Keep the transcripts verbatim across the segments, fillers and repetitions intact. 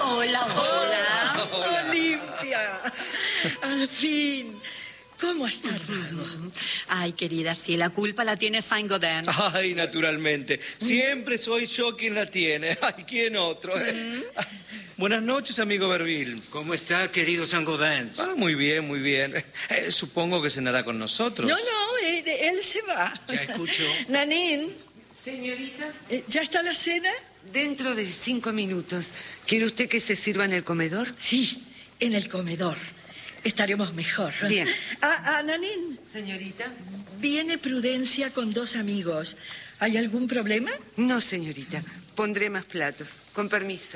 Hola, hola. Hola. Olimpia. Al fin. ¿Cómo has tardado? Ay, querida, sí, la culpa la tiene Saint-Gaudens. Ay, naturalmente. Siempre soy yo quien la tiene. Ay, ¿quién otro? Mm. Buenas noches, amigo Verville. ¿Cómo está, querido Saint-Gaudens? Ah, muy bien, muy bien. Eh, supongo que cenará con nosotros. No, no, él, él se va. Ya escucho. Nanín, Señorita, eh, ¿ya está la cena? dentro de cinco minutos. ¿Quiere usted que se sirva en el comedor? Sí, en el comedor. Estaremos mejor. Bien. Ah, ah, Nanín, Señorita. viene Prudencia con dos amigos. ¿Hay algún problema? No, señorita. Pondré más platos. Con permiso.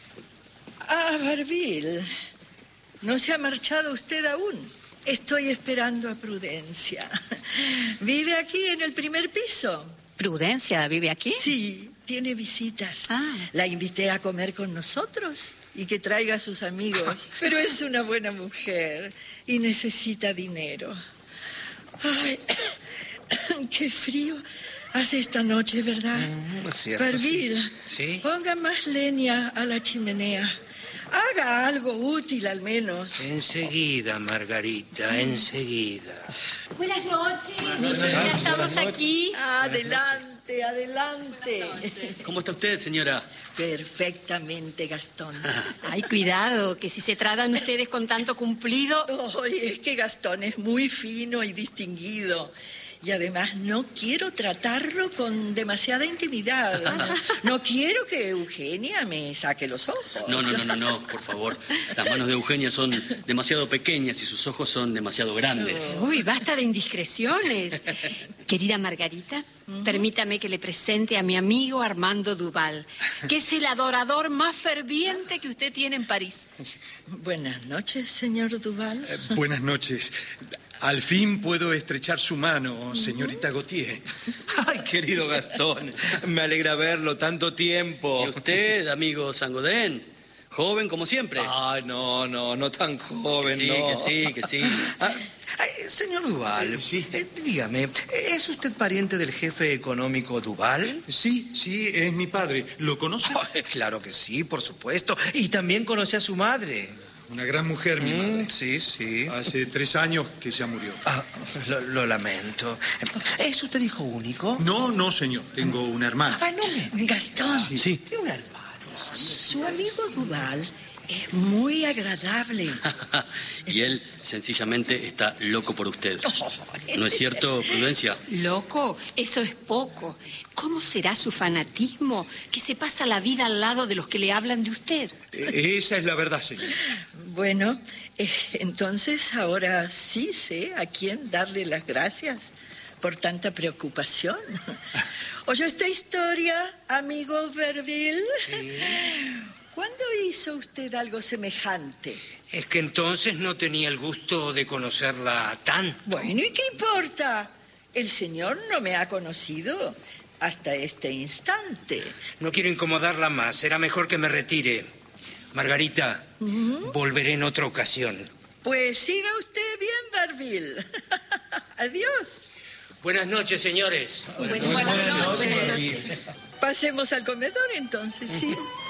Ah, Verville, ¿no se ha marchado usted aún? Estoy esperando a Prudencia. ¿Vive aquí en el primer piso? ¿Prudencia vive aquí? Sí, tiene visitas. Ah. La invité a comer con nosotros y que traiga a sus amigos. Pero es una buena mujer y necesita dinero. Ay, qué frío hace esta noche, ¿verdad? Mm, es cierto, Verville, sí. ponga más leña a la chimenea. Haga algo útil al menos. Enseguida, Margarita, enseguida. Buenas noches. Ya estamos aquí. Adelante, adelante. ¿Cómo está usted, señora? Perfectamente, Gastón. Ay, cuidado, que si se tratan ustedes con tanto cumplido... Ay, es que Gastón es muy fino y distinguido. Y además no quiero tratarlo con demasiada intimidad. No quiero que Eugenia me saque los ojos. No, no, no, no, no, por favor. Las manos de Eugenia son demasiado pequeñas y sus ojos son demasiado grandes. Uy, basta de indiscreciones. Querida Margarita, permítame que le presente a mi amigo Armando Duval, que es el adorador más ferviente que usted tiene en París. Buenas noches, señor Duval. Eh, buenas noches. Al fin puedo estrechar su mano, señorita Gautier. Ay, querido Gastón, me alegra verlo tanto tiempo. ¿Y usted, amigo Saint-Gaudens? Joven como siempre. Ay, no, no, no tan joven, Que sí, no. que sí, que sí. Ah, ay, señor Duval, Eh, sí. eh, dígame, ¿es usted pariente del jefe económico Duval? Sí, sí, es mi padre. ¿Lo conoce? Ay, claro que sí, por supuesto. Y también conoce a su madre. Una gran mujer, mi madre. Mm, sí, sí. Hace tres años que ya murió. Ah, lo, lo lamento. ¿Es usted hijo único? No, no, señor. Tengo una hermana. Ah, no, Gastón. Sí. Tiene un hermano. Su amigo Duval es muy agradable. Y él sencillamente está loco por usted. ¿No es cierto, Prudencia? Loco, eso es poco. ¿Cómo será su fanatismo que se pasa la vida al lado de los que le hablan de usted? Eh, Esa es la verdad, señor. Bueno, eh, entonces ahora sí sé a quién darle las gracias por tanta preocupación. ¿Oyó esta historia, amigo Verville? Sí. ¿Cuándo hizo usted algo semejante? Es que entonces no tenía el gusto de conocerla tanto. Bueno, ¿y qué importa? El señor no me ha conocido hasta este instante. No quiero incomodarla más. Será mejor que me retire. Margarita, volveré en otra ocasión. Pues siga usted bien, Verville. Adiós. Buenas noches, señores. Buenas noches. Pasemos al comedor entonces, ¿sí?